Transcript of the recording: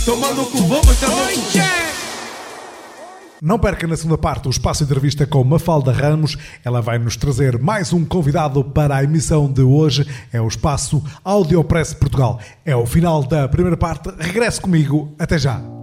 Toma no cu, vou meter no cu. Não perca na segunda parte o espaço de entrevista com Mafalda Ramos. Ela vai nos trazer mais um convidado para a emissão de hoje. É o espaço Audiopress Portugal. É o final da primeira parte. Regresse comigo. Até já.